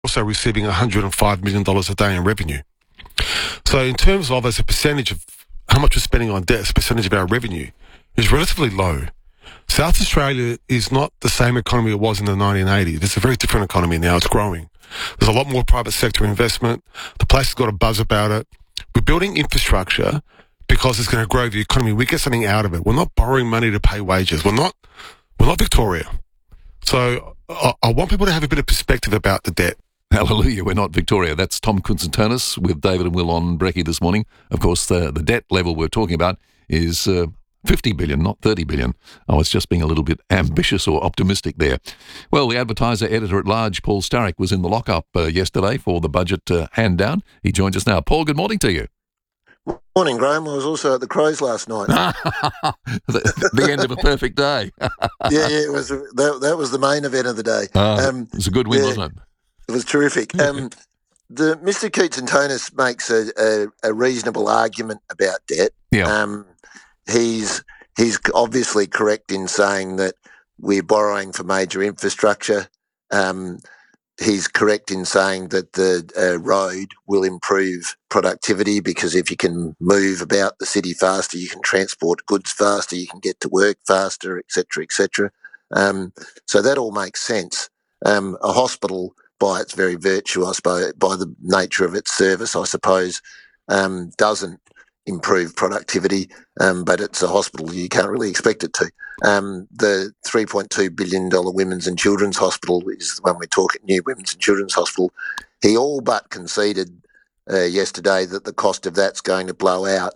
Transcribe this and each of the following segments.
also receiving $105 million a day in revenue. So in terms of as a percentage of how much we're spending on debt as a percentage of our revenue is relatively low. South Australia is not the same economy it was in the 1980s. It's a very different economy now. It's growing. There's a lot more private sector investment. The place has got a buzz about it. We're building infrastructure because it's going to grow the economy. We get something out of it. We're not borrowing money to pay wages. We're not Victoria. So I want people to have a bit of perspective about the debt. Hallelujah, we're not Victoria. That's Tom Kunzantonis with David and Will on Brekkie this morning. Of course, the debt level we're talking about is 50 billion, not 30 billion. I was just being a little bit ambitious or optimistic there. Well, the Advertiser editor-at-large, Paul Starrick, was in the lockup yesterday for the budget hand-down. He joins us now. Paul, good morning to you. Morning, Graham. I was also at the Crows last night. the end of a perfect day. Yeah, it was. That was the main event of the day. It was a good win, wasn't it? It was terrific. Mr. Kunzantonis makes a reasonable argument about debt. Yeah. He's obviously correct in saying that we're borrowing for major infrastructure. He's correct in saying that the road will improve productivity because if you can move about the city faster, you can transport goods faster, you can get to work faster, etc., etc. So that all makes sense. A hospital, by its very virtue, I suppose, by the nature of its service, I suppose, doesn't improve productivity, but it's a hospital. You can't really expect it to. The $3.2 billion Women's and Children's Hospital is the one we're talking, new Women's and Children's Hospital. He all but conceded yesterday that the cost of that's going to blow out,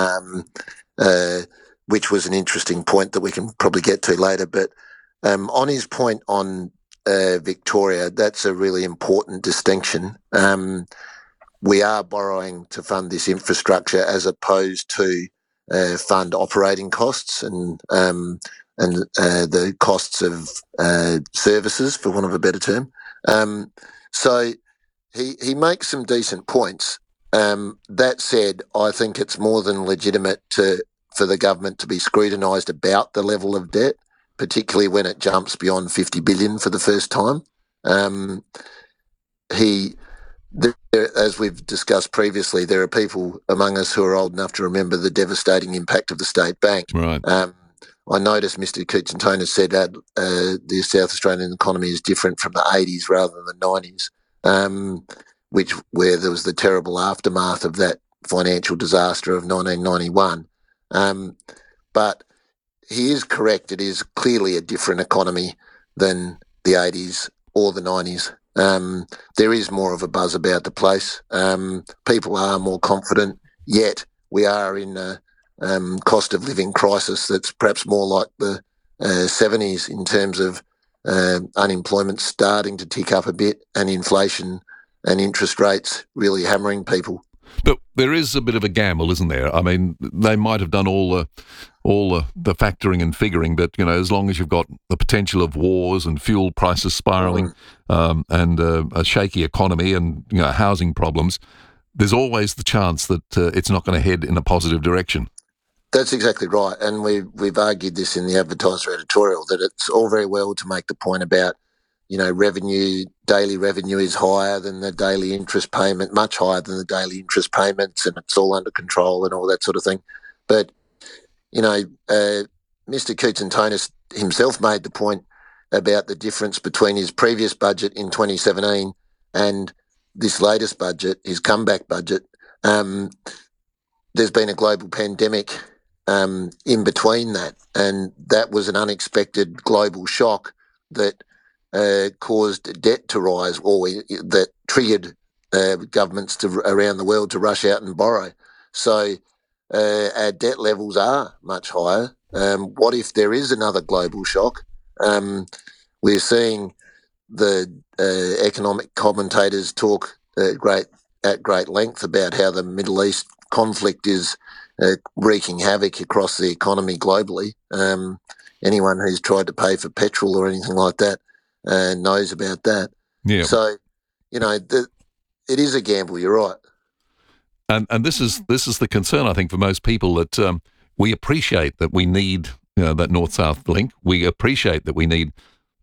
which was an interesting point that we can probably get to later. But on his point on Victoria, that's a really important distinction. We are borrowing to fund this infrastructure as opposed to fund operating costs and the costs of services, for want of a better term. So he makes some decent points. That said, I think it's more than legitimate for the government to be scrutinised about the level of debt, particularly when it jumps beyond 50 billion for the first time. As we've discussed previously, there are people among us who are old enough to remember the devastating impact of the State Bank. Right. I noticed Mr. Kunzantonis said that the South Australian economy is different from the 80s rather than the 90s, where there was the terrible aftermath of that financial disaster of 1991. But he is correct. It is clearly a different economy than the 80s or the 90s. There is more of a buzz about the place. People are more confident, yet we are in a cost of living crisis that's perhaps more like the 70s in terms of unemployment starting to tick up a bit and inflation and interest rates really hammering people. But there is a bit of a gamble, isn't there? I mean, they might have done all the factoring and figuring, but as long as you've got the potential of wars and fuel prices spiralling, and a shaky economy and housing problems, there's always the chance that it's not going to head in a positive direction. That's exactly right, and we've argued this in the Advertiser editorial that it's all very well to make the point about daily revenue is higher than the daily interest payment, much higher than the daily interest payments, and it's all under control and all that sort of thing. But, Mr. Kunzantonis himself made the point about the difference between his previous budget in 2017 and this latest budget, his comeback budget. There's been a global pandemic in between that, and that was an unexpected global shock that caused debt to rise, or that triggered governments around the world to rush out and borrow. So our debt levels are much higher. What if there is another global shock? We're seeing the economic commentators talk at great length about how the Middle East conflict is wreaking havoc across the economy globally. Anyone who's tried to pay for petrol or anything like that knows about that. Yeah. So, it is a gamble. You're right. And this is the concern, I think, for most people, that we appreciate that we need that north-south link. We appreciate that we need the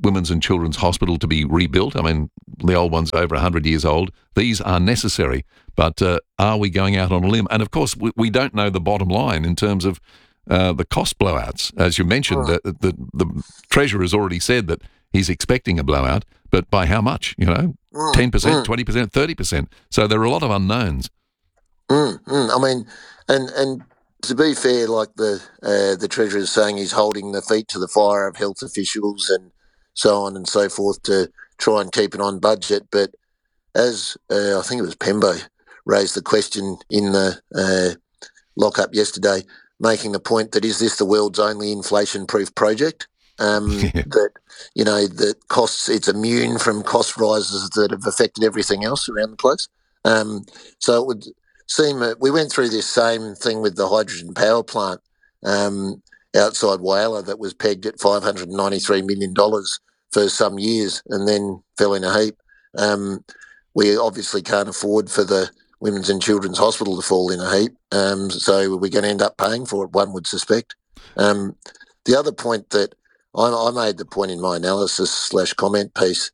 Women's and Children's Hospital to be rebuilt. I mean, the old one's over 100 years old. These are necessary, but are we going out on a limb? And of course, we don't know the bottom line in terms of the cost blowouts. As you mentioned, the Treasurer has already said that he's expecting a blowout, but by how much? 10%, 20%, 30%. So there are a lot of unknowns. I mean, and to be fair, like the Treasurer is saying, he's holding the feet to the fire of health officials and so on and so forth to try and keep it on budget. But as I think it was Pembo raised the question in the lockup yesterday, making the point that is this the world's only inflation-proof project? That, that costs, it's immune from cost rises that have affected everything else around the place. So it would seem we went through this same thing with the hydrogen power plant outside Whyalla that was pegged at $593 million for some years and then fell in a heap. We obviously can't afford for the Women's and Children's Hospital to fall in a heap, so we're going to end up paying for it, one would suspect. The other point that I made the point in my analysis/comment piece,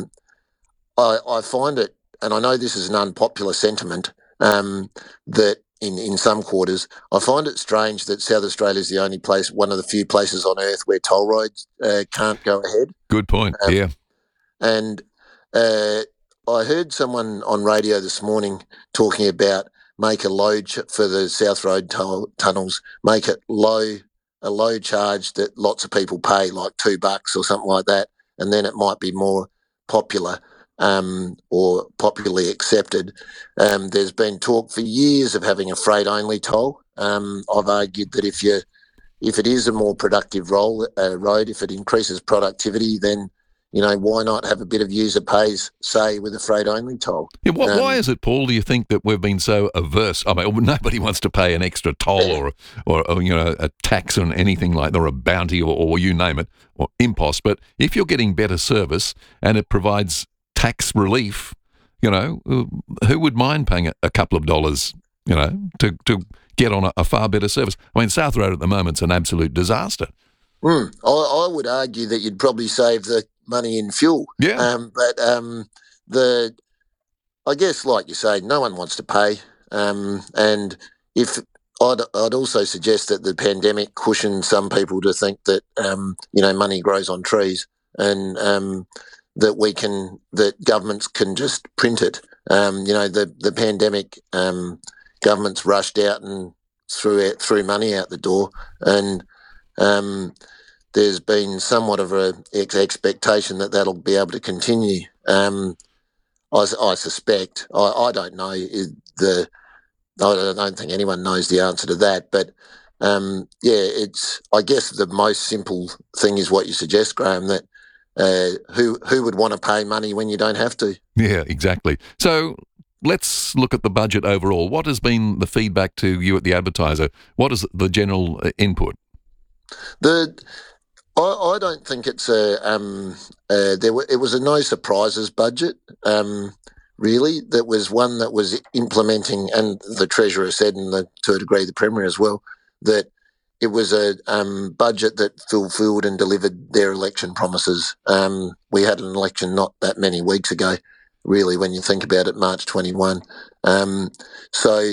I find it, and I know this is an unpopular sentiment, that in some quarters, I find it strange that South Australia is the only place, one of the few places on earth where toll roads can't go ahead. Good point, yeah. And I heard someone on radio this morning talking about make a low for the South Road tunnels, make it a low charge that lots of people pay, like $2 or something like that, and then it might be more popular or popularly accepted. There's been talk for years of having a freight-only toll. I've argued that if it is a more productive road, if it increases productivity, then why not have a bit of user pays, say, with a freight-only toll? Yeah, why is it, Paul, do you think that we've been so averse? I mean, nobody wants to pay an extra toll or a tax on anything like that, or a bounty or you name it, or impost. But if you're getting better service and it provides tax relief, who would mind paying a couple of dollars, to get on a far better service? I mean, South Road at the moment's an absolute disaster. I would argue that you'd probably save the money in fuel. Yeah. I guess, like you say, no one wants to pay. And if I'd also suggest that the pandemic cushioned some people to think that money grows on trees, and that governments can just print it. The pandemic, governments rushed out and threw money out the door, and there's been somewhat of an expectation that that'll be able to continue. I suspect. I don't know. I don't think anyone knows the answer to that. But it's. I guess the most simple thing is what you suggest, Graham. That who would want to pay money when you don't have to? Yeah, exactly. So let's look at the budget overall. What has been the feedback to you at the Advertiser? What is the general input? I don't think it's it was a no surprises budget, really. That was one that was implementing, and the Treasurer said, and to a degree the Premier as well, that it was a budget that fulfilled and delivered their election promises. We had an election not that many weeks ago, really, when you think about it, March 21. So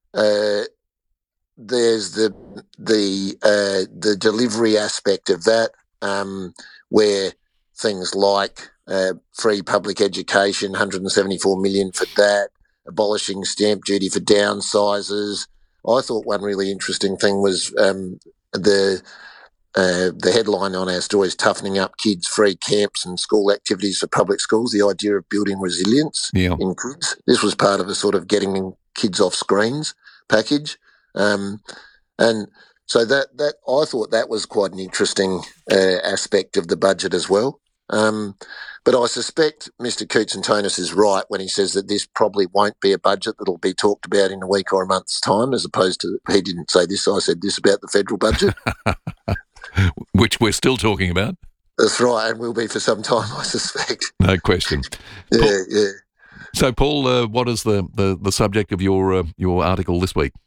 there's the delivery aspect of that, where things like free public education, 174 million for that, abolishing stamp duty for downsizers. I thought one really interesting thing was the headline on our story is toughening up kids, free camps and school activities for public schools, the idea of building resilience in kids. This was part of a sort of getting kids off screens package. And so that I thought that was quite an interesting aspect of the budget as well. But I suspect Mr. Koutsantonis is right when he says that this probably won't be a budget that'll be talked about in a week or a month's time, as opposed to, he didn't say this, I said this about the federal budget. Which we're still talking about. That's right, and will be for some time, I suspect. No question. Yeah. So, Paul, what is the subject of your article this week?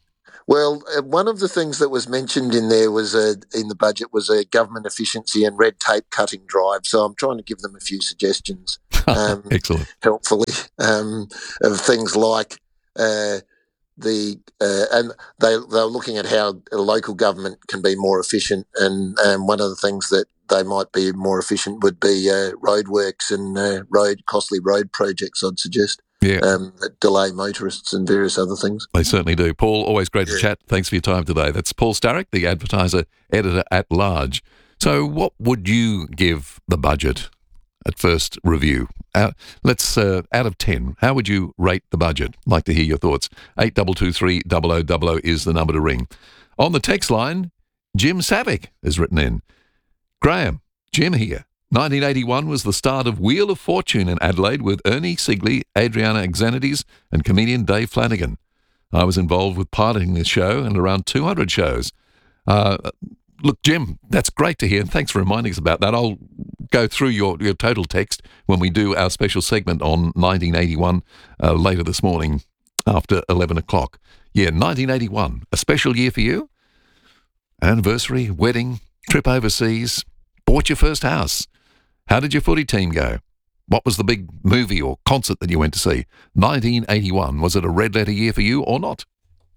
Well, one of the things that was mentioned in there was in the budget was a government efficiency and red tape cutting drive. So I'm trying to give them a few suggestions, Excellent. helpfully, of things like and they're looking at how a local government can be more efficient, and one of the things that they might be more efficient would be roadworks and costly road projects, I'd suggest. Yeah. That delay motorists and various other things. They certainly do. Paul, always great to chat. Thanks for your time today. That's Paul Starrick, the Advertiser editor at large. So what would you give the budget at first review? Out of 10, how would you rate the budget? I'd like to hear your thoughts. 8223 0000 is the number to ring. On the text line, Jim Savick has written in. Graham, Jim here. 1981 was the start of Wheel of Fortune in Adelaide with Ernie Sigley, Adriana Xanides and comedian Dave Flanagan. I was involved with piloting this show and around 200 shows. Look, Jim, that's great to hear, and thanks for reminding us about that. I'll go through your total text when we do our special segment on 1981 later this morning after 11 o'clock. Yeah, 1981, a special year for you? Anniversary, wedding, trip overseas, bought your first house. How did your footy team go? What was the big movie or concert that you went to see? 1981, was it a red letter year for you or not?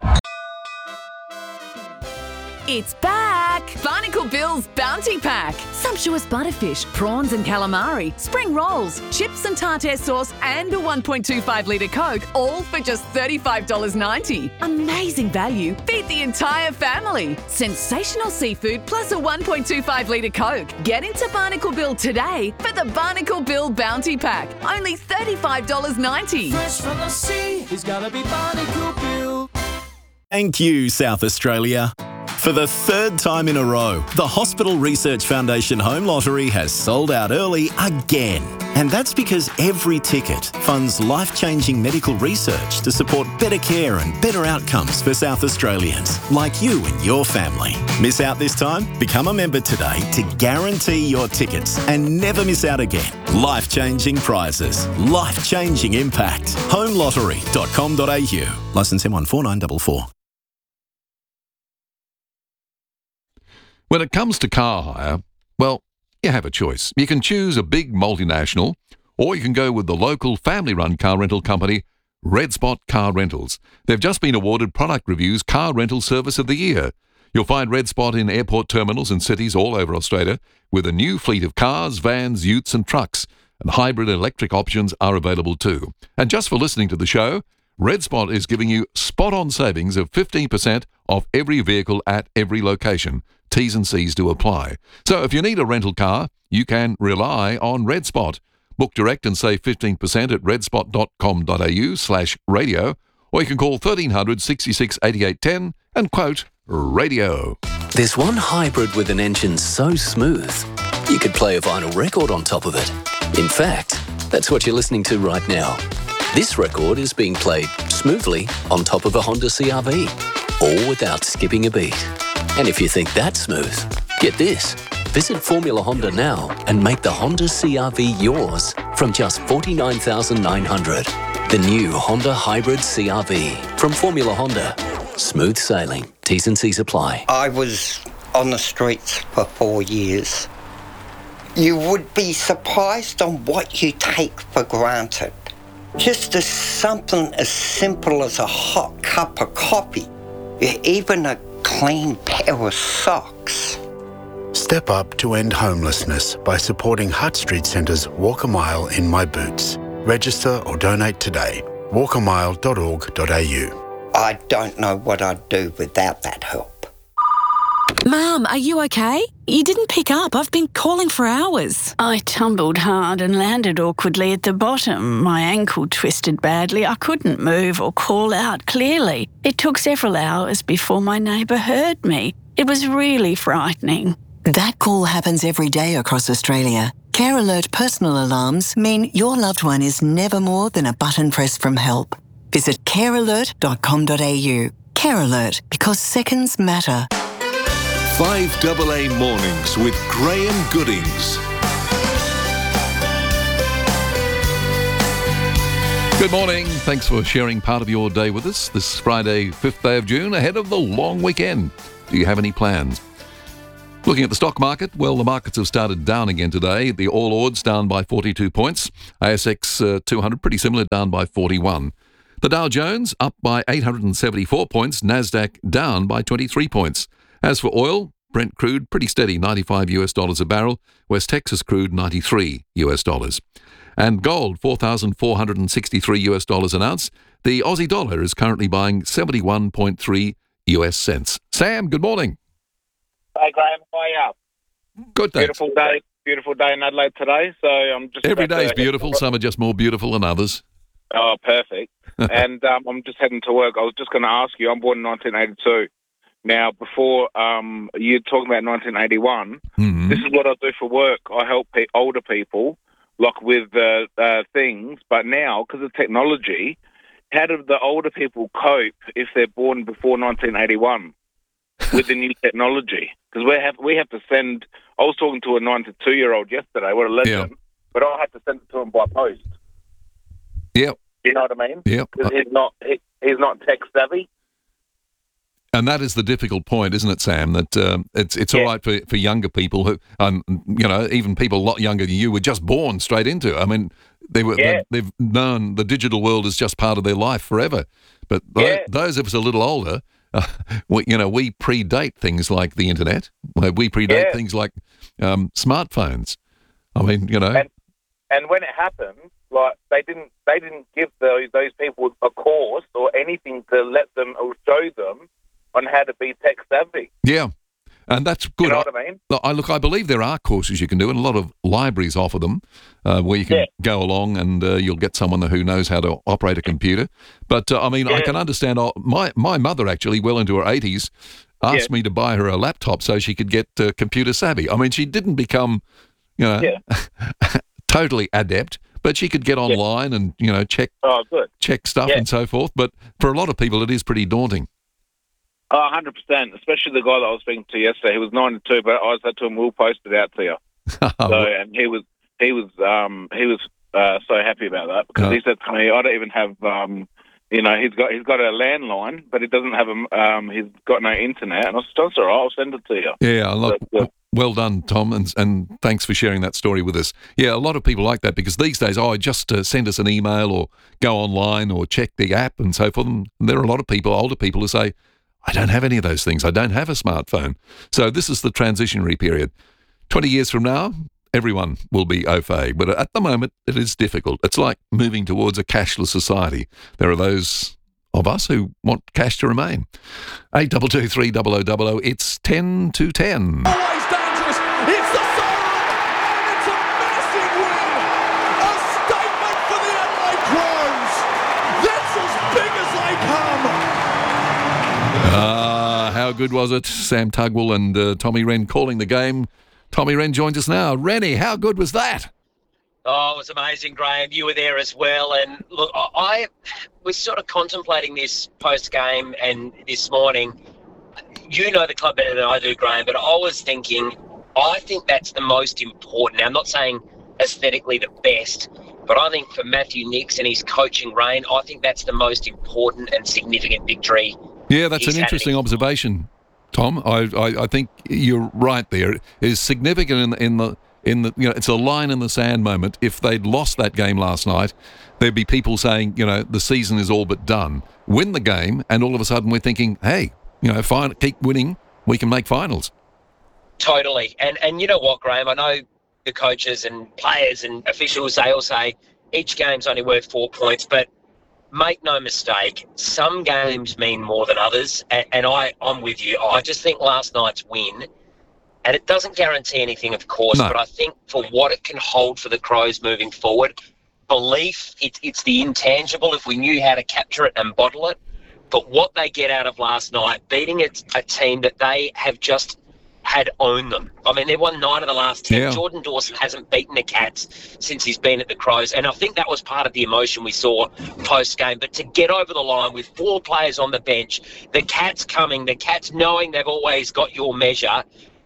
It's back! Barnacle Bill's Bounty Pack. Sumptuous butterfish, prawns and calamari, spring rolls, chips and tartare sauce and a 1.25 litre Coke, all for just $35.90. Amazing value. Feed the entire family. Sensational seafood plus a 1.25 litre Coke. Get into Barnacle Bill today for the Barnacle Bill Bounty Pack. Only $35.90. Fresh from the sea, he's gotta be Barnacle Bill. Thank you, South Australia. For the third time in a row, the Hospital Research Foundation Home Lottery has sold out early again. And that's because every ticket funds life-changing medical research to support better care and better outcomes for South Australians, like you and your family. Miss out this time? Become a member today to guarantee your tickets and never miss out again. Life-changing prizes, life-changing impact. Homelottery.com.au. Licence M14944. When it comes to car hire, well, you have a choice. You can choose a big multinational, or you can go with the local family-run car rental company, Red Spot Car Rentals. They've just been awarded Product Review's Car Rental Service of the Year. You'll find Red Spot in airport terminals and cities all over Australia, with a new fleet of cars, vans, utes and trucks, and hybrid electric options are available too. And just for listening to the show, Red Spot is giving you spot-on savings of 15% off every vehicle at every location. T's and C's do apply. So if you need a rental car, you can rely on Red Spot. Book direct and save 15% at redspot.com.au/radio, or you can call 1300 66 88 10 and quote radio. There's one hybrid with an engine so smooth, you could play a vinyl record on top of it. In fact, that's what you're listening to right now. This record is being played smoothly on top of a Honda CR-V, all without skipping a beat. And if you think that's smooth, get this. Visit Formula Honda now and make the Honda CR-V yours from just $49,900. The new Honda Hybrid CR-V from Formula Honda. Smooth sailing. T's and C's apply. I was on the streets for 4 years. You would be surprised on what you take for granted. Just as something as simple as a hot cup of coffee, even a clean pair of socks. Step up to end homelessness by supporting Hutt Street Centre's Walk a Mile in My Boots. Register or donate today. walkamile.org.au. I don't know what I'd do without that help. Mum, are you okay? You didn't pick up. I've been calling for hours. I tumbled hard and landed awkwardly at the bottom. My ankle twisted badly. I couldn't move or call out clearly. It took several hours before my neighbour heard me. It was really frightening. That call happens every day across Australia. Care Alert personal alarms mean your loved one is never more than a button press from help. Visit carealert.com.au. Care Alert, because seconds matter. 5AA Mornings with Graham Goodings. Good morning. Thanks for sharing part of your day with us this Friday, 5th day of June, ahead of the long weekend. Do you have any plans? Looking at the stock market, well, the markets have started down again today. The All Ords down by 42 points. ASX 200 pretty similar, down by 41. The Dow Jones up by 874 points. Nasdaq down by 23 points. As for oil, Brent crude pretty steady, $95 a barrel. West Texas crude $93. And gold, $4,463 an ounce. The Aussie dollar is currently buying 71.3 US cents. Sam, good morning. Hey, Graham. How are you? Good, thanks. Beautiful day in Adelaide today. So I'm just every day is beautiful. Some are just more beautiful than others. Oh, perfect. And I'm just heading to work. I was just going to ask you. I'm born in 1982. Now, before you talking about 1981, This is what I do for work. I help older people, like with things. But now, because of technology, how do the older people cope if they're born before 1981 with the new technology? Because we have to send. I was talking to a 92-year-old yesterday. What a legend! Yeah. But I had to send it to him by post. Yeah. You know what I mean? Yeah. Because he's not tech savvy. And that is the difficult point, isn't it, Sam? That it's all right for younger people who, even people a lot younger than you were just born straight into. I mean, they've known the digital world is just part of their life forever. But those of us a little older, we predate things like the internet. We predate things like smartphones. I mean, And when it happened, like they didn't give those people a course or anything to let them or show them on how to be tech savvy. Yeah, and that's good. You know what I mean? I believe there are courses you can do, and a lot of libraries offer them, where you can go along and you'll get someone who knows how to operate a computer. But, I can understand. My mother, actually, well into her 80s, asked me to buy her a laptop so she could get computer savvy. I mean, she didn't become, totally adept, but she could get online and, check stuff and so forth. But for a lot of people, it is pretty daunting. 100%, especially the guy that I was speaking to yesterday. He was 92, but I said to him, "We'll post it out to you." And he was so happy about that because he said to me, "I don't even have, he's got a landline, but he doesn't have he's got no internet." And I said, "That's all right, I'll send it to you." Yeah, well done, Tom, and thanks for sharing that story with us. Yeah, a lot of people like that because these days, just send us an email or go online or check the app and so forth. And there are a lot of people, older people, who say, I don't have any of those things. I don't have a smartphone. So this is the transitionary period. 20 years from now, everyone will be au fait. But at the moment, it is difficult. It's like moving towards a cashless society. There are those of us who want cash to remain. 822 300 00. It's 10 to 10. Always dangerous. It's the siren. It's a massive win. A statement for the Adelaide Crows. That's as big as they come. How good was it? Sam Tugwell and Tommy Wren calling the game. Tommy Wren joins us now. Rennie, how good was that? Oh, it was amazing, Graham. You were there as well. And look, I was sort of contemplating this post-game and this morning. You know the club better than I do, Graham, but I was thinking, I think that's the most important. Now, I'm not saying aesthetically the best, but I think for Matthew Nicks and his coaching reign, I think that's the most important and significant victory. Yeah, that's an interesting observation, Tom. I think you're right there. It is significant in the it's a line in the sand moment. If they'd lost that game last night, there'd be people saying, the season is all but done. Win the game, and all of a sudden we're thinking, hey, keep winning, we can make finals. Totally. And you know what, Graham? I know the coaches and players and officials, they all say each game's only worth 4 points, but make no mistake, some games mean more than others, and I'm with you. I just think last night's win, and it doesn't guarantee anything, of course, but I think for what it can hold for the Crows moving forward, belief, it's the intangible if we knew how to capture it and bottle it, but what they get out of last night, beating a team that they have just had owned them. I mean, they've won 9 of the last 10. Yeah. Jordan Dawson hasn't beaten the Cats since he's been at the Crows, and I think that was part of the emotion we saw post-game. But to get over the line with 4 players on the bench, the Cats coming, the Cats knowing they've always got your measure,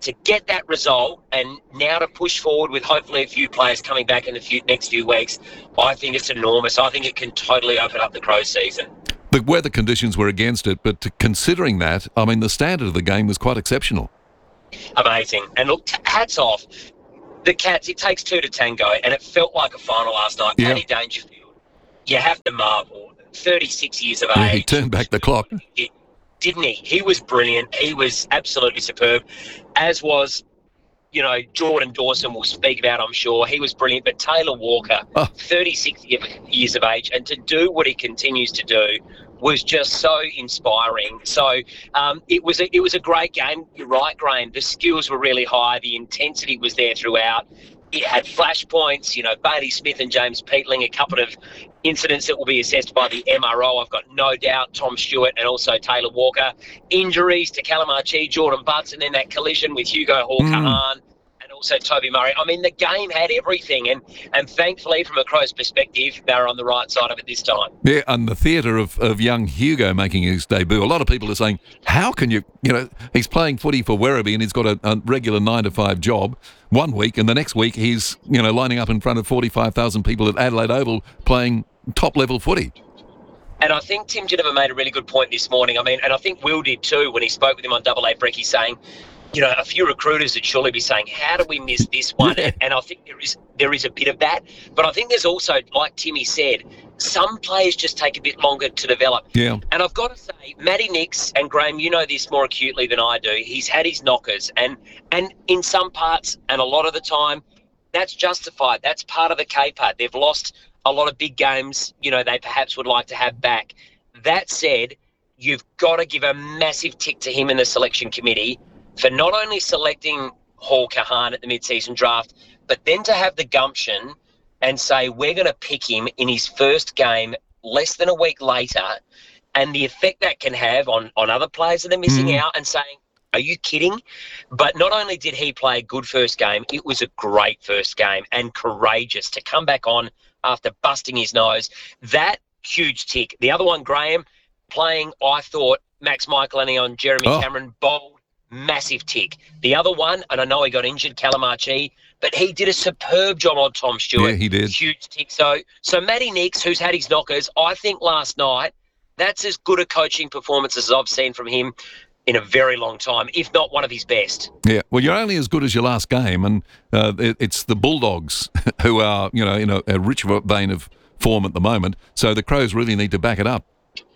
to get that result and now to push forward with hopefully a few players coming back in the next few weeks, I think it's enormous. I think it can totally open up the Crows season. The weather conditions were against it, but considering that, I mean, the standard of the game was quite exceptional. Amazing. And look, hats off. The Cats, it takes two to tango, and it felt like a final last night. Yeah. Paddy Dangerfield, you have to marvel, 36 years of age. Yeah, he turned back the clock. Didn't he? He was brilliant. He was absolutely superb, as was, Jordan Dawson will speak about, I'm sure. He was brilliant. But Taylor Walker, 36 years of age, and to do what he continues to do was just so inspiring. So it was a great game. You're right, Graham. The skills were really high. The intensity was there throughout. It had flashpoints, Bailey Smith and James Peatling, a couple of incidents that will be assessed by the MRO. I've got no doubt Tom Stewart and also Taylor Walker. Injuries to Calamachi, Jordan Butts, and then that collision with Hugo Hall-Kahan and also Toby Murray. I mean, the game had everything, and thankfully, from a Crows perspective, they were on the right side of it this time. Yeah, and the theatre of young Hugo making his debut. A lot of people are saying, how can you, he's playing footy for Werribee and he's got a regular 9-to-5 job one week, and the next week he's, lining up in front of 45,000 people at Adelaide Oval playing top-level footy. And I think Tim Ginnivan made a really good point this morning. I mean, and I think Will did too when he spoke with him on Double A Brekkie, saying, a few recruiters would surely be saying, how do we miss this one? Yeah. And I think there is a bit of that. But I think there's also, like Timmy said, some players just take a bit longer to develop. Yeah. And I've got to say, Matty Nix, and Graham, you know this more acutely than I do, he's had his knockers. And in some parts, and a lot of the time, that's justified. That's part of the caper. They've lost a lot of big games, they perhaps would like to have back. That said, you've got to give a massive tick to him in the selection committee for not only selecting Hall-Kahan at the mid-season draft, but then to have the gumption and say, we're going to pick him in his first game less than a week later, and the effect that can have on other players that are missing out and saying, are you kidding? But not only did he play a good first game, it was a great first game and courageous to come back on after busting his nose. That huge tick. The other one, Graham, playing, I thought, Max Michelini on Jeremy Cameron, bold, massive tick. The other one, and I know he got injured, Calamachi, but he did a superb job on Tom Stewart. Yeah, he did. Huge tick. So Matty Nix, who's had his knockers, I think last night, that's as good a coaching performance as I've seen from him in a very long time, if not one of his best. Yeah, well, you're only as good as your last game, and it's the Bulldogs who are, in a rich vein of form at the moment, so the Crows really need to back it up.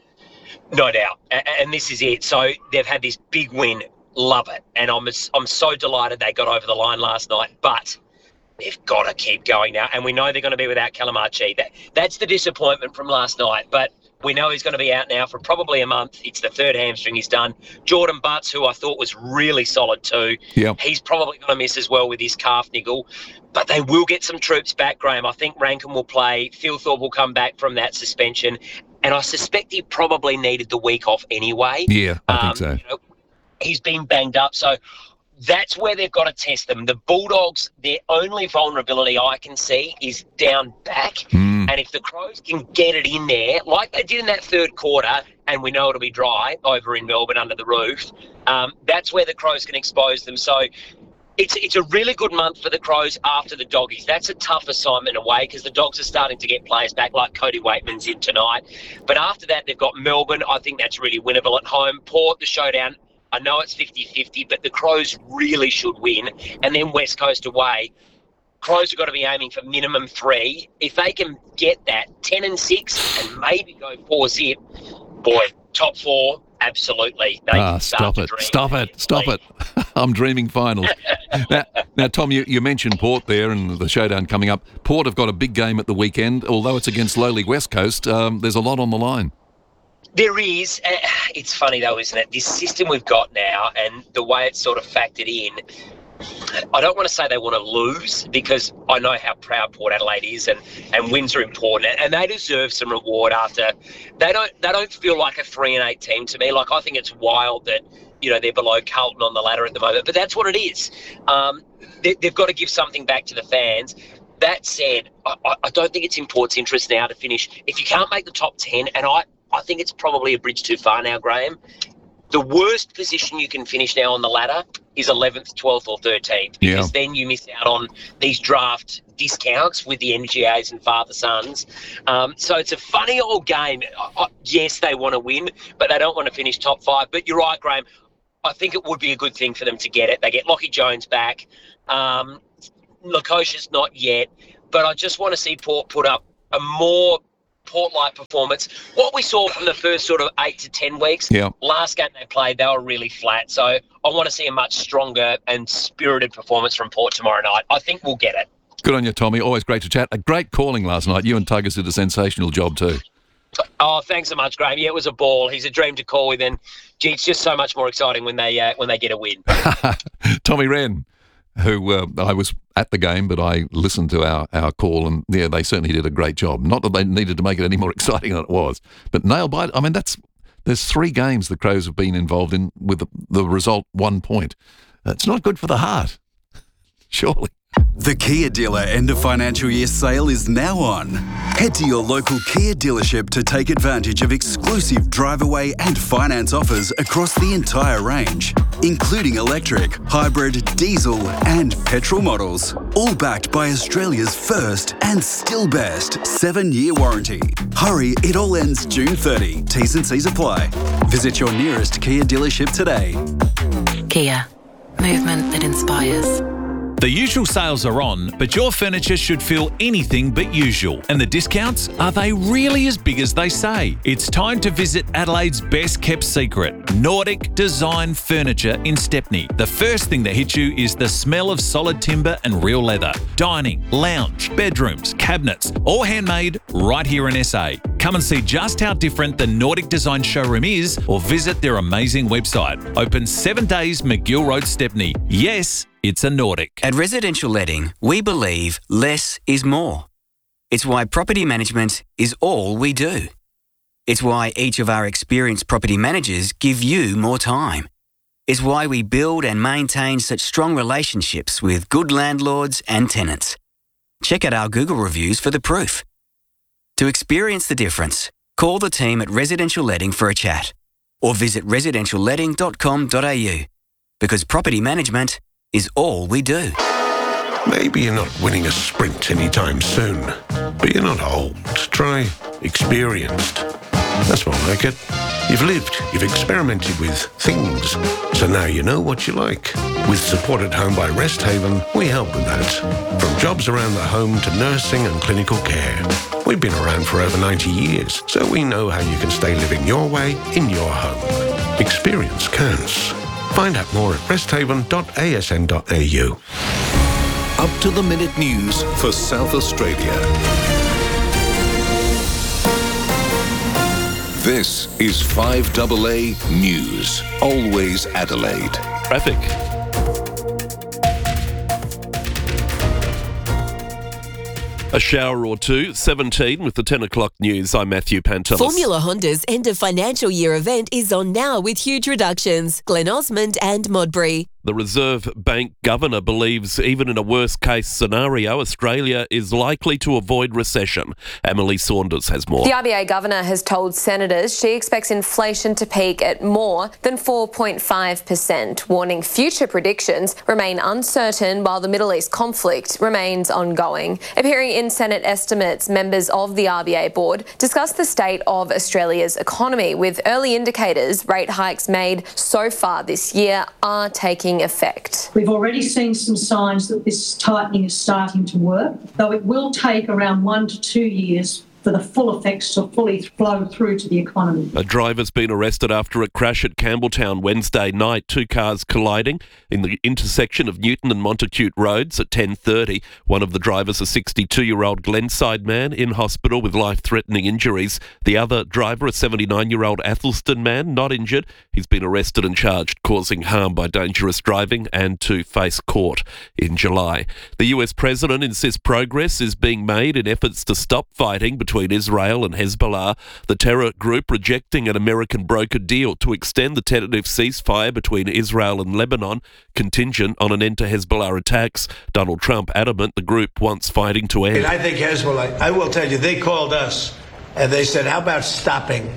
No doubt, and this is it. So they've had this big win, love it, and I'm so delighted they got over the line last night, but they've got to keep going now, and we know they're going to be without Calamachi. That's the disappointment from last night, but we know he's going to be out now for probably a month. It's the third hamstring he's done. Jordan Butts, who I thought was really solid too, he's probably going to miss as well with his calf niggle. But they will get some troops back, Graham. I think Rankin will play. Phil Thorpe will come back from that suspension. And I suspect he probably needed the week off anyway. Yeah, I think so. He's been banged up. So that's where they've got to test them. The Bulldogs, their only vulnerability I can see is down back. And if the Crows can get it in there, like they did in that third quarter, and we know it'll be dry over in Melbourne under the roof, that's where the Crows can expose them. So it's a really good month for the Crows after the Doggies. That's a tough assignment away because the Dogs are starting to get players back like Cody Waitman's in tonight. But after that, they've got Melbourne. I think that's really winnable at home. Port, the showdown. I know it's 50-50, but the Crows really should win. And then West Coast away. Crows have got to be aiming for minimum 3. If they can get that 10-6 and maybe go 4-zip, boy, top 4, absolutely. Stop it. I'm dreaming finals. Now, Tom, you mentioned Port there and the showdown coming up. Port have got a big game at the weekend. Although it's against lowly West Coast, there's a lot on the line. There is. It's funny, though, isn't it? This system we've got now and the way it's sort of factored in, I don't want to say they want to lose because I know how proud Port Adelaide is and wins are important and they deserve some reward after. They don't feel like a 3-8 team to me. Like, I think it's wild that, they're below Carlton on the ladder at the moment, but that's what it is. They've got to give something back to the fans. That said, I don't think it's in Port's interest now to finish. If you can't make the top 10, and I think it's probably a bridge too far now, Graham, The worst position you can finish now on the ladder is 11th, 12th or 13th, because then you miss out on these draft discounts with the NGAs and father-sons. So it's a funny old game. Yes, they want to win, but they don't want to finish top 5. But you're right, Graham. I think it would be a good thing for them to get it. They get Lachie Jones back. Lukosius not yet. But I just want to see Port put up a more Port-like performance. What we saw from the first sort of 8 to 10 weeks, last game they played, they were really flat. So I want to see a much stronger and spirited performance from Port tomorrow night. I think we'll get it. Good on you, Tommy. Always great to chat. A great calling last night. You and Tuggers did a sensational job too. Oh, thanks so much, Graham. Yeah, it was a ball. He's a dream to call with, and gee, it's just so much more exciting when they get a win. Tommy Wren, who I was at the game, but I listened to our call, and yeah, they certainly did a great job. Not that they needed to make it any more exciting than it was, but nail biter. I mean, there's 3 games the Crows have been involved in with the result 1 point. It's not good for the heart, surely. The Kia dealer end of financial year sale is now on. Head to your local Kia dealership to take advantage of exclusive drive away and finance offers across the entire range, including electric, hybrid, diesel and petrol models, all backed by Australia's first and still best 7-year warranty. Hurry, it all ends June 30. T's and C's apply. Visit your nearest Kia dealership today. Kia. Movement that inspires. The usual sales are on, but your furniture should feel anything but usual. And the discounts, are they really as big as they say? It's time to visit Adelaide's best kept secret, Nordic Design Furniture in Stepney. The first thing that hits you is the smell of solid timber and real leather. Dining, lounge, bedrooms, cabinets, all handmade right here in SA. Come and see just how different the Nordic Design showroom is, or visit their amazing website. Open 7 days, McGill Road, Stepney. Yes, it's a Nordic. At Residential Letting, we believe less is more. It's why property management is all we do. It's why each of our experienced property managers give you more time. It's why we build and maintain such strong relationships with good landlords and tenants. Check out our Google reviews for the proof. To experience the difference, call the team at Residential Letting for a chat, or visit residentialletting.com.au, because property management is all we do. Maybe you're not winning a sprint anytime soon, but you're not old. Try experienced. That's more like it. You've lived, you've experimented with things, so now you know what you like. With Support at Home by Rest Haven, we help with that. From jobs around the home to nursing and clinical care. We've been around for over 90 years, so we know how you can stay living your way in your home. Experience counts. Find out more at resthaven.asn.au. Up to the minute news for South Australia. This is 5AA News. Always Adelaide. Traffic. A shower or two, 17 with the 10 o'clock news. I'm Matthew Pantelis. Formula Honda's end of financial year event is on now with huge reductions. Glen Osmond and Modbury. The Reserve Bank Governor believes even in a worst-case scenario, Australia is likely to avoid recession. Emily Saunders has more. The RBA Governor has told senators she expects inflation to peak at more than 4.5%, warning future predictions remain uncertain while the Middle East conflict remains ongoing. Appearing in Senate estimates, members of the RBA board discussed the state of Australia's economy, with early indicators rate hikes made so far this year are taking effect. We've already seen some signs that this tightening is starting to work, though it will take around 1 to 2 years for the full effects to fully flow through to the economy. A driver's been arrested after a crash at Campbelltown Wednesday night. 2 cars colliding in the intersection of Newton and Montacute Roads at 10:30. One of the drivers, a 62-year-old Glenside man, in hospital with life-threatening injuries. The other driver, a 79-year-old Athelston man, not injured. He's been arrested and charged causing harm by dangerous driving and to face court in July. The US president insists progress is being made in efforts to stop fighting between Israel and Hezbollah, the terror group rejecting an American broker deal to extend the tentative ceasefire between Israel and Lebanon, contingent on an end to Hezbollah attacks. Donald Trump adamant the group wants fighting to end. I think Hezbollah, I will tell you, they called us and they said, how about stopping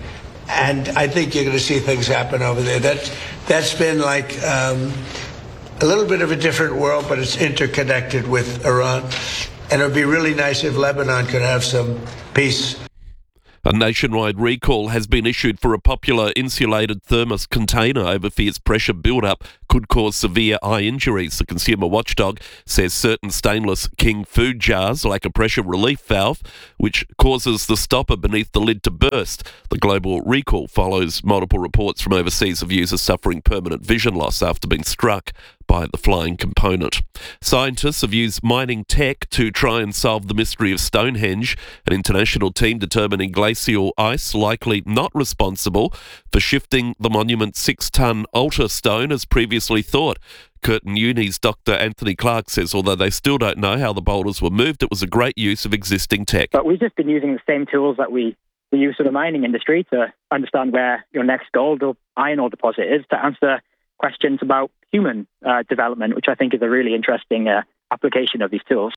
And I think you're going to see things happen over there. That's been like a little bit of a different world, but it's interconnected with Iran. And it would be really nice if Lebanon could have some peace. A nationwide recall has been issued for a popular insulated thermos container over fears pressure build-up could cause severe eye injuries. The consumer watchdog says certain stainless King food jars lack a pressure relief valve, which causes the stopper beneath the lid to burst. The global recall follows multiple reports from overseas of users suffering permanent vision loss after being struck by the flying component. Scientists have used mining tech to try and solve the mystery of Stonehenge. An international team determining glacial ice likely not responsible for shifting the monument's 6-ton altar stone as previously thought. Curtin Uni's Dr. Anthony Clark says although they still don't know how the boulders were moved, it was a great use of existing tech. But we've just been using the same tools that we use for the mining industry to understand where your next gold or iron ore deposit is, to answer questions about human development, which I think is a really interesting application of these tools.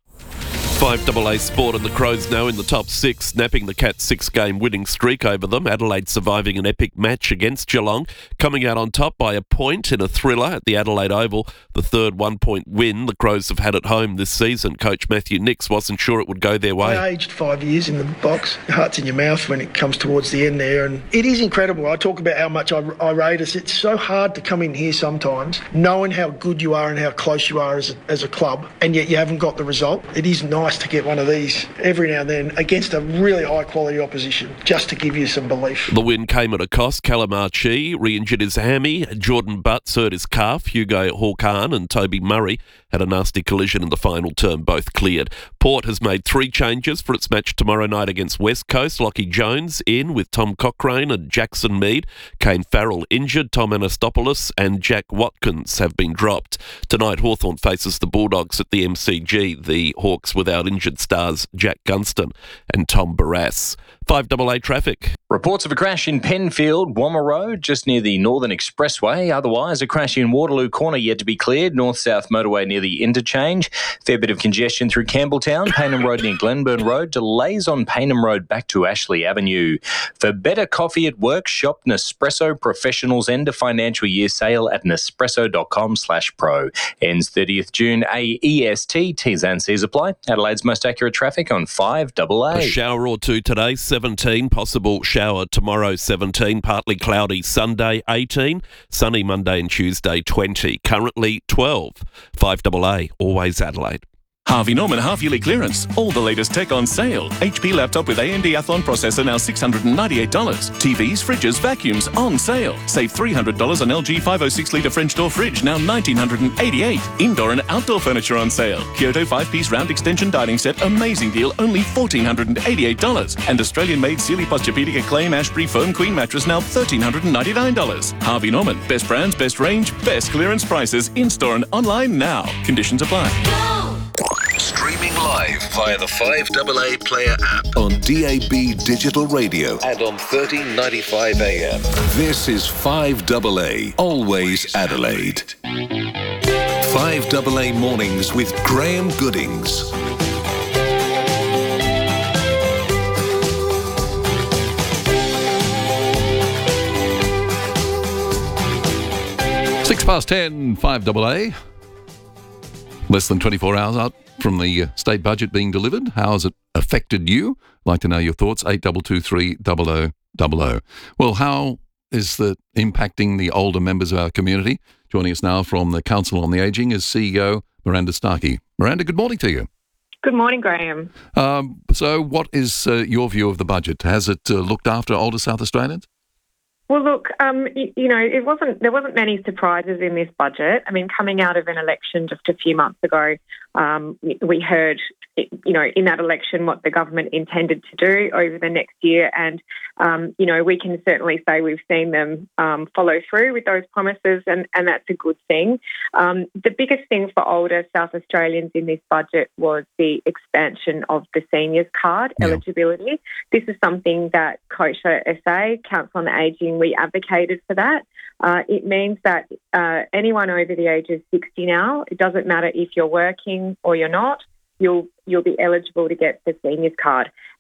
5AA Sport and the Crows now in the top 6, snapping the Cats' 6-game winning streak over them. Adelaide surviving an epic match against Geelong, coming out on top by a point in a thriller at the Adelaide Oval. The third 1-point win the Crows have had at home this season. Coach Matthew Nicks wasn't sure it would go their way. I aged 5 years in the box. Your heart's in your mouth when it comes towards the end there, and it is incredible. I talk about how much I rate us. It's so hard to come in here sometimes, knowing how good you are and how close you are as a club, and yet you haven't got the result. It is nice to get one of these every now and then against a really high quality opposition, just to give you some belief. The win came at a cost. Calamarchi re-injured his hammy, Jordan Butts hurt his calf, Hugo Hawkan and Toby Murray had a nasty collision in the final term, both cleared. Port has made 3 changes for its match tomorrow night against West Coast. Lockie Jones in with Tom Cochrane and Jackson Mead. Kane Farrell injured, Tom Anastopoulos and Jack Watkins have been dropped. Tonight Hawthorn faces the Bulldogs at the MCG. The Hawks without injured stars Jack Gunston and Tom Barrass. 5AA traffic. Reports of a crash in Penfield, Wammer Road, just near the Northern Expressway. Otherwise, a crash in Waterloo Corner yet to be cleared. North-south motorway near the interchange. Fair bit of congestion through Campbelltown. Payneham Road near Glenburn Road. Delays on Payneham Road back to Ashley Avenue. For better coffee at work, shop Nespresso Professionals end of financial year sale at nespresso.com/pro. Ends 30th June AEST. T's and C's apply. Adelaide's most accurate traffic on 5AA. A shower or two today, 17. Possible shower tomorrow, 17. Partly cloudy Sunday, 18. Sunny Monday and Tuesday, 20. Currently 12. 5AA, always Adelaide. Harvey Norman half-yearly clearance. All the latest tech on sale. HP laptop with AMD Athlon processor now $698. TVs, fridges, vacuums on sale. Save $300 on LG 506-litre French door fridge, now $1,988. Indoor and outdoor furniture on sale. Kyoto 5-piece round extension dining set, amazing deal, only $1,488. And Australian-made Sealy Posturepedic Acclaim Ashbury Foam Queen mattress, now $1,399. Harvey Norman. Best brands, best range, best clearance prices. In-store and online now. Conditions apply. Streaming live via the 5AA Player app on DAB Digital Radio and on 1395 AM. This is 5AA, always Adelaide. 5AA Mornings with Graham Goodings. Six past 10, 5AA. Less than 24 hours out from the state budget being delivered. How has it affected you? I'd like to know your thoughts. 8223 0000. Well, how is that impacting the older members of our community? Joining us now from the Council on the Ageing is CEO Miranda Starkey. Miranda, good morning to you. Good morning, Graham. So what is your view of the budget? Has it looked after older South Australians? Well, look, there wasn't many surprises in this budget. I mean, coming out of an election just a few months ago, we heard, in that election what the government intended to do over the next year. And, we can certainly say we've seen them follow through with those promises, and that's a good thing. The biggest thing for older South Australians in this budget was the expansion of the seniors card eligibility. This is something that COSHA SA, Council on the Ageing, we advocated for that. It means that anyone over the age of 60 now, it doesn't matter if you're working or you're not, you'll be eligible to get the seniors card.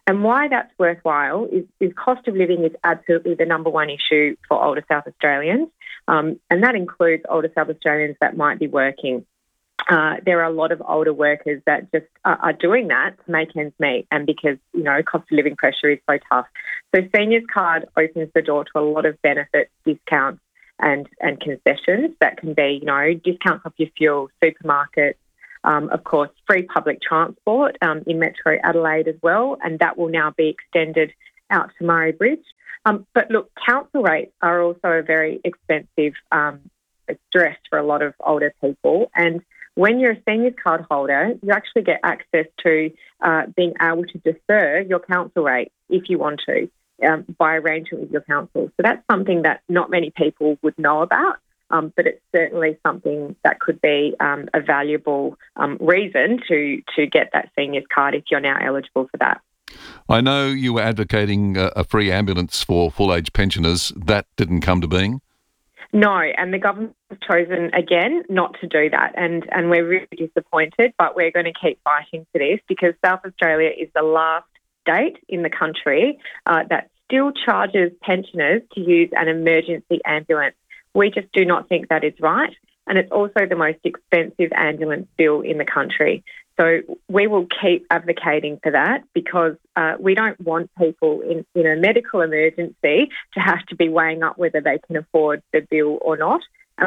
And why that's worthwhile is cost of living is absolutely the number one issue for older South Australians, and that includes older South Australians that might be working. There are a lot of older workers that just are doing that to make ends meet, and because, cost of living pressure is so tough. So Seniors Card opens the door to a lot of benefits, discounts and concessions that can be, discounts off your fuel, supermarkets, of course, free public transport in Metro Adelaide as well, and that will now be extended out to Murray Bridge. But look, council rates are also a very expensive stress for a lot of older people, and when you're a Seniors Card holder, you actually get access to being able to defer your council rate if you want to by arrangement with your council. So that's something that not many people would know about. But it's certainly something that could be a valuable reason to get that Seniors Card if you're now eligible for that. I know you were advocating a free ambulance for full-age pensioners. That didn't come to being? No, and the government has chosen, again, not to do that. And we're really disappointed, but we're going to keep fighting for this because South Australia is the last state in the country that still charges pensioners to use an emergency ambulance. We just do not think that is right. And it's also the most expensive ambulance bill in the country. So we will keep advocating for that because we don't want people in a medical emergency to have to be weighing up whether they can afford the bill or not.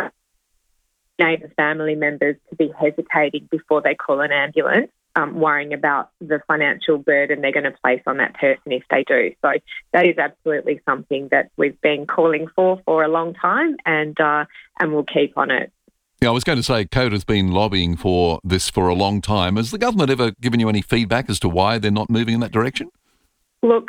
Neighbour family members to be hesitating before they call an ambulance, worrying about the financial burden they're going to place on that person if they do. So that is absolutely something that we've been calling for a long time, and we'll keep on it. Yeah, I was going to say, CODA has been lobbying for this for a long time. Has the government ever given you any feedback as to why they're not moving in that direction? Look,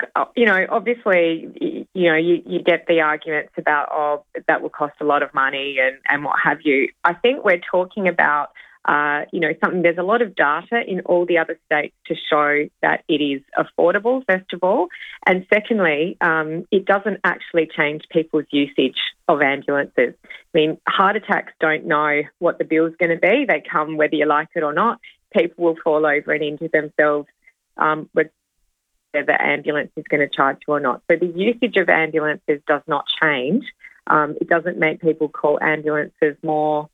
obviously, you get the arguments about, that will cost a lot of money and what have you. I think we're talking about, something, there's a lot of data in all the other states to show that it is affordable, first of all. And secondly, it doesn't actually change people's usage of ambulances. I mean, heart attacks don't know what the bill's going to be. They come whether you like it or not. People will fall over and injure themselves whether the ambulance is going to charge you or not. So the usage of ambulances does not change. It doesn't make people call ambulances more,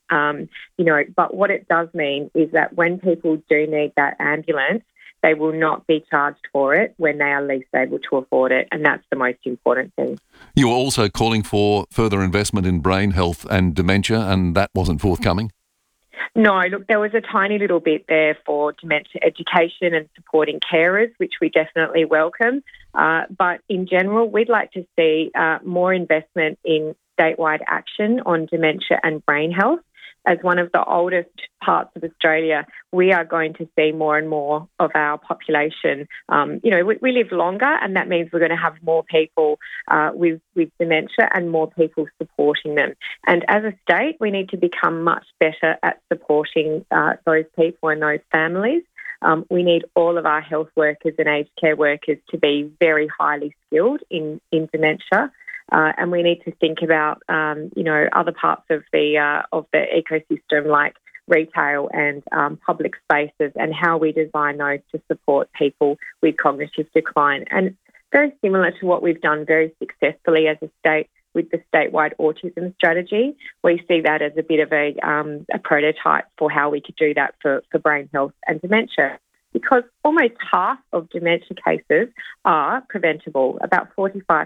but what it does mean is that when people do need that ambulance, they will not be charged for it when they are least able to afford it, and that's the most important thing. You were also calling for further investment in brain health and dementia, and that wasn't forthcoming? No, look, there was a tiny little bit there for dementia education and supporting carers, which we definitely welcome. But in general, we'd like to see more investment in statewide action on dementia and brain health. As one of the oldest parts of Australia, we are going to see more and more of our population. We live longer, and that means we're going to have more people with dementia and more people supporting them. And as a state, we need to become much better at supporting those people and those families. We need all of our health workers and aged care workers to be very highly skilled in dementia. And we need to think about, other parts of the ecosystem like retail and public spaces and how we design those to support people with cognitive decline. And very similar to what we've done very successfully as a state with the statewide autism strategy. We see that as a bit of a prototype for how we could do that for brain health and dementia, because almost half of dementia cases are preventable, about 45%.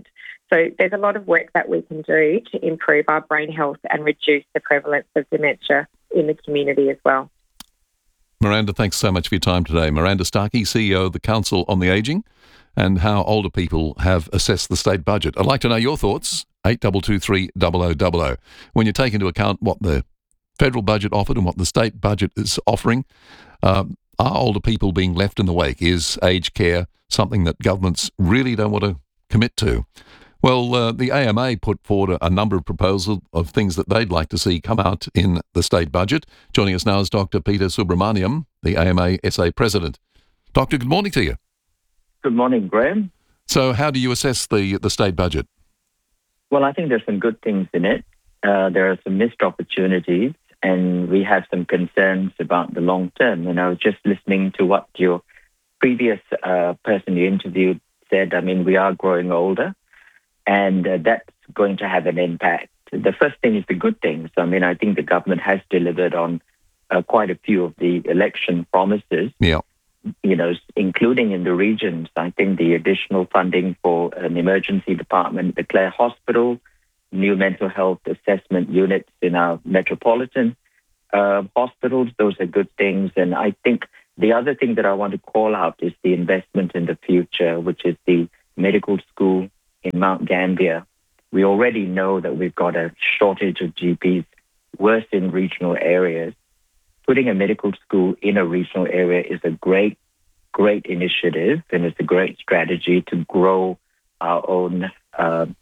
So there's a lot of work that we can do to improve our brain health and reduce the prevalence of dementia in the community as well. Miranda, thanks so much for your time today. Miranda Starkey, CEO of the Council on the Ageing, and how older people have assessed the state budget. I'd like to know your thoughts, 8223 0000. When you take into account what the federal budget offered and what the state budget is offering, are older people being left in the wake? Is aged care something that governments really don't want to commit to? Well, the AMA put forward a number of proposals of things that they'd like to see come out in the state budget. Joining us now is Dr. Peter Subramaniam, the AMA SA President. Doctor, good morning to you. Good morning, Graham. So how do you assess the state budget? Well, I think there's some good things in it. There are some missed opportunities, and we have some concerns about the long term. And I was just listening to what your previous person you interviewed said, I mean, we are growing older, and that's going to have an impact. The first thing is the good things. I mean, I think the government has delivered on quite a few of the election promises. Yeah. You know, including in the regions. I think the additional funding for an emergency department, the Clare Hospital, new mental health assessment units in our metropolitan hospitals, those are good things. And I think the other thing that I want to call out is the investment in the future, which is the medical school in Mount Gambier. We already know that we've got a shortage of GPs, worse in regional areas. Putting a medical school in a regional area is a great initiative, and it's a great strategy to grow our own